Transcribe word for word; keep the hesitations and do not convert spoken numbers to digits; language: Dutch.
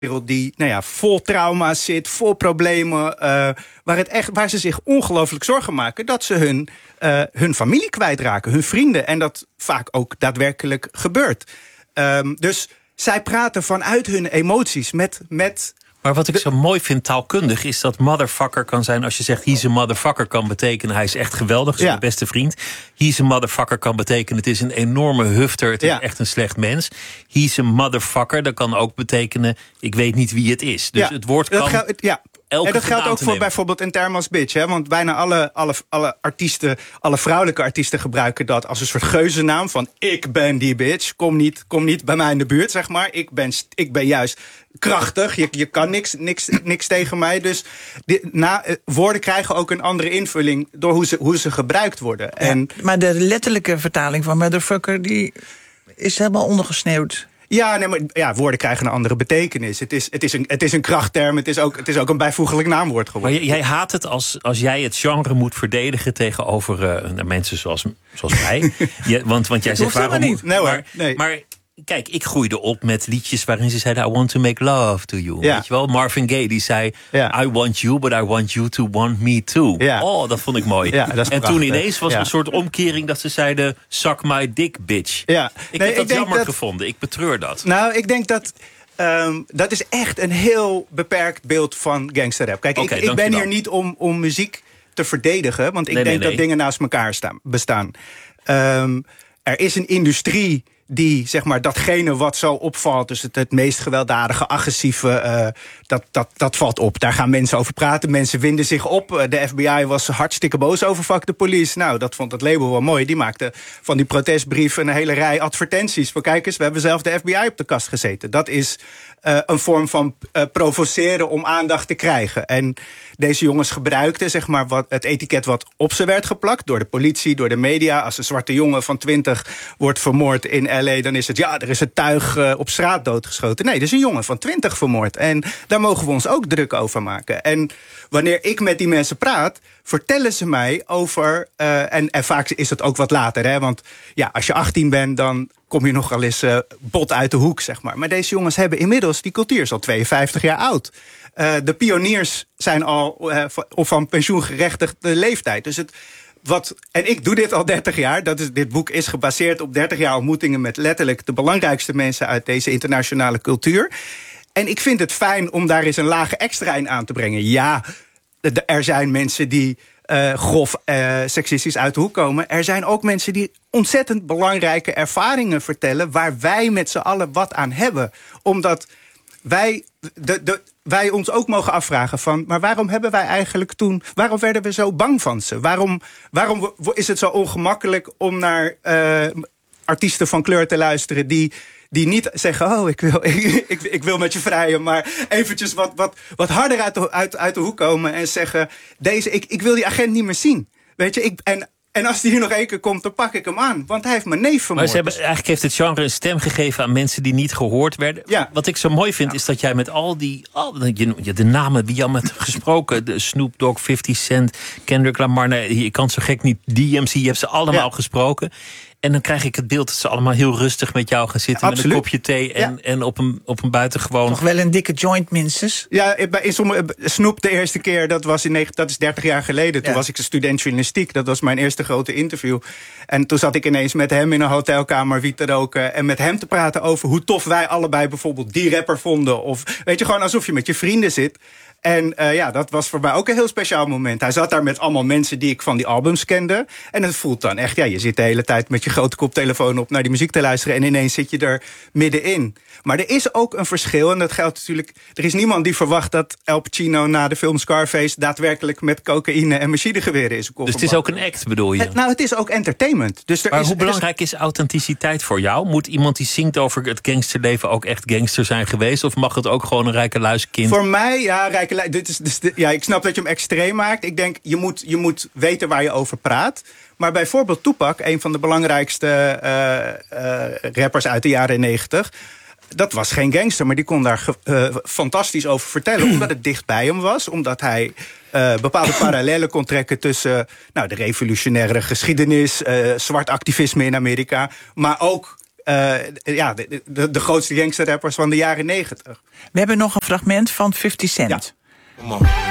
die nou ja, vol trauma's zit, vol problemen, uh, waar, het echt, waar ze zich ongelooflijk zorgen maken dat ze hun, uh, hun familie kwijtraken, hun vrienden. En dat vaak ook daadwerkelijk gebeurt. Um, dus zij praten vanuit hun emoties met... met Maar wat ik zo mooi vind taalkundig is dat motherfucker kan zijn. Als je zegt he's a motherfucker kan betekenen hij is echt geweldig, is ja. mijn beste vriend. He's a motherfucker kan betekenen het is een enorme hufter, het is ja. echt een slecht mens. He's a motherfucker, dat kan ook betekenen ik weet niet wie het is. Dus ja. het woord kan... Dat ga, ja. En dat geldt ook voor bijvoorbeeld een term als bitch. Hè? Want bijna alle, alle, alle artiesten, alle vrouwelijke artiesten gebruiken dat als een soort geuzennaam. Van ik ben die bitch, kom niet, kom niet bij mij in de buurt, zeg maar. Ik ben, ik ben juist krachtig, je, je kan niks, niks, niks tegen mij. Dus die, na, woorden krijgen ook een andere invulling door hoe ze, hoe ze gebruikt worden. Ja, en, maar de letterlijke vertaling van motherfucker die is helemaal ondergesneeuwd. Ja, nee, maar ja, woorden krijgen een andere betekenis. Het is, het is, een, het is een krachtterm, het is, ook, het is ook een bijvoeglijk naamwoord geworden. Maar jij haat het als, als jij het genre moet verdedigen tegenover uh, mensen zoals, zoals mij. je, want, want jij zegt waarom niet. Nee, hoor, nee. Maar kijk, ik groeide op met liedjes waarin ze zeiden I want to make love to you. Ja. Weet je wel? Marvin Gaye die zei ja. I want you, but I want you to want me too. Ja. Oh, dat vond ik mooi. Ja, dat is en toen ineens was er ja. een soort omkering dat ze zeiden suck my dick, bitch. Ja. Ik nee, heb dat ik jammer dat, gevonden. Ik betreur dat. Nou, ik denk dat Um, dat is echt een heel beperkt beeld van gangsterrap. Kijk, okay, ik, ik ben hier niet om, om muziek te verdedigen, want ik nee, denk nee, nee. dat dingen naast elkaar staan, bestaan. Um, er is een industrie die, zeg maar, datgene wat zo opvalt, dus het, het meest gewelddadige, agressieve, uh, dat, dat, dat valt op. Daar gaan mensen over praten, mensen winden zich op. De F B I was hartstikke boos over Fuck the Police. Nou, dat vond het label wel mooi. Die maakte van die protestbrief een hele rij advertenties. Voor kijk eens, we hebben zelf de F B I op de kast gezeten. Dat is uh, een vorm van uh, provoceren om aandacht te krijgen. En deze jongens gebruikten, zeg maar, wat, het etiket wat op ze werd geplakt door de politie, door de media. Als een zwarte jongen van twintig wordt vermoord in L A, dan is het, ja, er is een tuig uh, op straat doodgeschoten. Nee, er is een jongen van twintig vermoord. En daar mogen we ons ook druk over maken. En wanneer ik met die mensen praat, vertellen ze mij over, uh, en, en vaak is het ook wat later, hè, want ja, als je achttien bent, dan kom je nogal eens uh, bot uit de hoek, zeg maar. Maar deze jongens hebben inmiddels, die cultuur is al tweeënvijftig jaar oud. Uh, de pioniers zijn al uh, of van pensioengerechtigde leeftijd. Dus het, wat, en ik doe dit al dertig jaar. Dat is, dit boek is gebaseerd op dertig jaar ontmoetingen met letterlijk de belangrijkste mensen uit deze internationale cultuur. En ik vind het fijn om daar eens een lage extra in aan te brengen. Ja, er zijn mensen die uh, grof uh, seksistisch uit de hoek komen. Er zijn ook mensen die ontzettend belangrijke ervaringen vertellen waar wij met z'n allen wat aan hebben. Omdat wij, de, de, wij ons ook mogen afvragen van, maar waarom hebben wij eigenlijk toen, waarom werden we zo bang van ze? Waarom, waarom is het zo ongemakkelijk om naar uh, artiesten van kleur te luisteren die, die niet zeggen, oh, ik wil, ik, ik, ik wil met je vrijen, maar eventjes wat, wat, wat harder uit de, uit, uit de hoek komen en zeggen, deze, ik, ik wil die agent niet meer zien. Weet je, ik, en En als die hier nog één keer komt, dan pak ik hem aan. Want hij heeft mijn neef vermoord. Maar ze hebben, eigenlijk heeft het genre een stem gegeven aan mensen die niet gehoord werden. Ja. Wat ik zo mooi vind, ja. is dat jij met al die, al, je, de namen die je al hebt gesproken, de Snoop Dogg, fifty Cent, Kendrick Lamar, nee, je kan zo gek niet, D M C, je hebt ze allemaal ja. gesproken. En dan krijg ik het beeld dat ze allemaal heel rustig met jou gaan zitten. Ja, met een kopje thee en, ja. en op, een, op een buitengewoon. Nog wel een dikke joint minstens. Ja, in sommige, Snoep de eerste keer, dat was in dat is dertig jaar geleden. Toen ja. was ik student journalistiek. Dat was mijn eerste grote interview. En toen zat ik ineens met hem in een hotelkamer wiet te roken. En met hem te praten over hoe tof wij allebei bijvoorbeeld die rapper vonden. Of weet je, gewoon alsof je met je vrienden zit. En uh, ja, dat was voor mij ook een heel speciaal moment. Hij zat daar met allemaal mensen die ik van die albums kende. En het voelt dan echt, ja, je zit de hele tijd met je grote koptelefoon op naar die muziek te luisteren. En ineens zit je er middenin. Maar er is ook een verschil. En dat geldt natuurlijk, er is niemand die verwacht dat Al Pacino na de film Scarface daadwerkelijk met cocaïne en machinegeweren is. Dus het is ook een act, bedoel je? Het, nou, het is ook entertainment. Dus er maar is, hoe belangrijk is, is authenticiteit voor jou? Moet iemand die zingt over het gangsterleven ook echt gangster zijn geweest? Of mag het ook gewoon een rijke luiskind? Voor mij, ja, rijke Dit is, dus de, ja, ik snap dat je hem extreem maakt. Ik denk, je moet, je moet weten waar je over praat. Maar bijvoorbeeld Tupac, een van de belangrijkste uh, uh, rappers uit de jaren negentig... dat was geen gangster, maar die kon daar uh, fantastisch over vertellen. Omdat het dicht bij hem was. Omdat hij uh, bepaalde parallellen kon trekken tussen nou, de revolutionaire geschiedenis, uh, zwart activisme in Amerika. Maar ook Uh, ja, de, de, de grootste gangsterrappers van de jaren negentig. We hebben nog een fragment van fifty Cent. Ja.